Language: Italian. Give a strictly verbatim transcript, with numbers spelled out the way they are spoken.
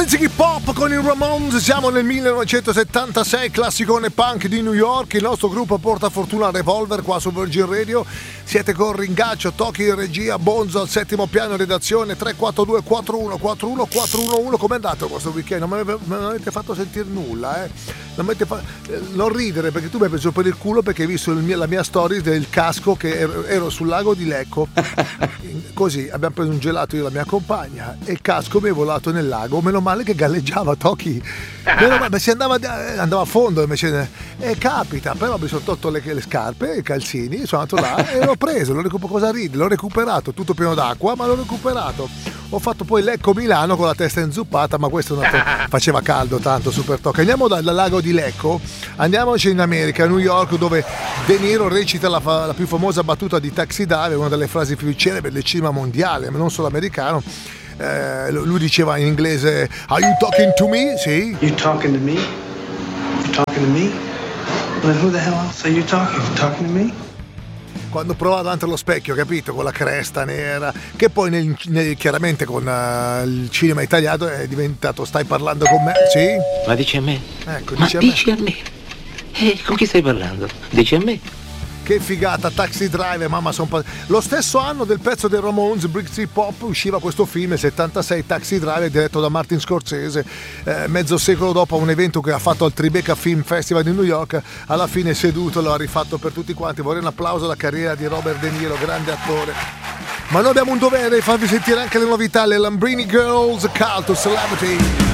Ziggy Pop con i Ramones, siamo nel millenovecentosettantasei, classicone punk di New York, il nostro gruppo porta fortuna Revolver qua su Virgin Radio, siete con Ringaccio, Tocchi in regia, Bonzo al settimo piano, redazione tre quattro due quattro uno quattro uno quattro uno uno. Com'è andato questo weekend? Non mi non avete fatto sentire nulla, eh? Non, avete fa... non ridere perché tu mi hai preso per il culo perché hai visto il mio, la mia storia del casco che ero, ero sul lago di Lecco, così abbiamo preso un gelato io e la mia compagna e il casco mi è volato nel lago, meno male che galleggiava, Tocchi, meno male, si andava, andava a fondo invece, e capita, però mi sono tolto le, le scarpe, i calzini, sono andato là e l'ho preso, l'ho recuperato, cosa ridi? L'ho recuperato, tutto pieno d'acqua, ma l'ho recuperato. Ho fatto poi Lecco-Milano con la testa inzuppata, ma questo non faceva caldo tanto, super Tocchi. Andiamo dal, dal lago di Lecco, andiamoci in America, a New York, dove De Niro recita la, la più famosa battuta di Taxi Driver, una delle frasi più celebri del cinema mondiale, ma non solo americano. Eh, lui diceva in inglese "Are you talking to me?" Sì. You talking to me? You talking to me? Well, who the hell else are you talking? You talking to me? Quando provava davanti allo specchio, capito, con la cresta nera, che poi nel, nel, chiaramente con uh, il cinema italiano è diventato "stai parlando con me?" Sì? Ma dici a me? Ecco, Ma dici a dici me. a me? Eh, con chi stai parlando? Dici a me? Che figata, Taxi Driver, mamma son pa- lo stesso anno del pezzo dei Ramones, Brixie Pop, usciva questo film, il settantasei, Taxi Driver, diretto da Martin Scorsese, eh, mezzo secolo dopo, un evento che ha fatto al Tribeca Film Festival di New York, alla fine seduto lo ha rifatto per tutti quanti. Vorrei un applauso alla carriera di Robert De Niro, grande attore. Ma noi abbiamo un dovere di farvi sentire anche le novità, le Lambrini Girls, Cult to Celebrity.